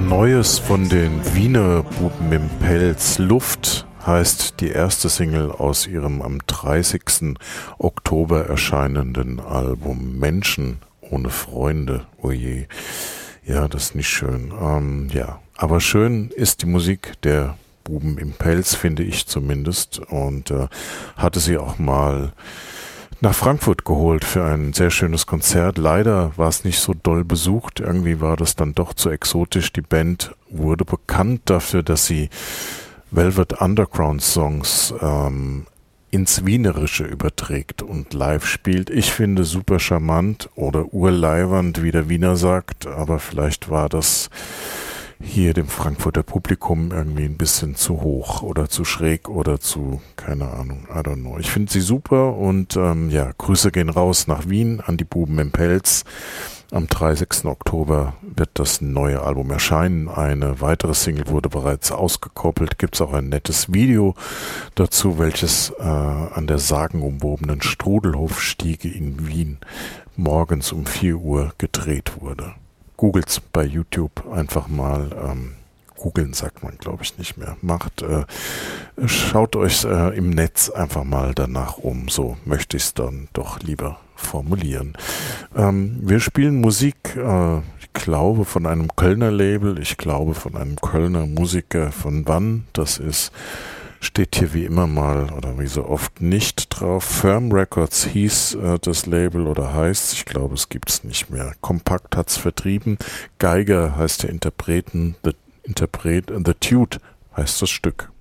Neues von den Wiener Buben im Pelz. Luft heißt die erste Single aus ihrem am 30. Oktober erscheinenden Album Menschen ohne Freunde. Oje, ja, das ist nicht schön. Ja, aber schön ist die Musik der Buben im Pelz, finde ich zumindest. Und hatte sie auch mal nach Frankfurt geholt für ein sehr schönes Konzert. Leider war es nicht so doll besucht. Irgendwie war das dann doch zu exotisch. Die Band wurde bekannt dafür, dass sie Velvet Underground Songs ins Wienerische überträgt und live spielt. Ich finde super charmant oder urleiwand, wie der Wiener sagt, aber vielleicht war das hier dem Frankfurter Publikum irgendwie ein bisschen zu hoch oder zu schräg oder zu, keine Ahnung, I don't know. Ich finde sie super und ja, Grüße gehen raus nach Wien an die Buben im Pelz. Am 30. Oktober wird das neue Album erscheinen. Eine weitere Single wurde bereits ausgekoppelt. Gibt es auch ein nettes Video dazu, welches an der sagenumwobenen Strudelhofstiege in Wien morgens um 4 Uhr gedreht wurde. Googles bei YouTube einfach mal, googeln sagt man glaube ich nicht mehr, schaut euch im Netz einfach mal danach um, so möchte ich es dann doch lieber formulieren. Wir spielen Musik, ich glaube von einem Kölner Label, ich glaube von einem Kölner Musiker, von wann das ist, steht hier wie immer mal oder wie so oft nicht drauf. Firm Records hieß das Label oder heißt, ich glaube es gibt es nicht mehr. Kompakt hat es vertrieben. Geiger heißt der Interpreten, The Tude heißt das Stück.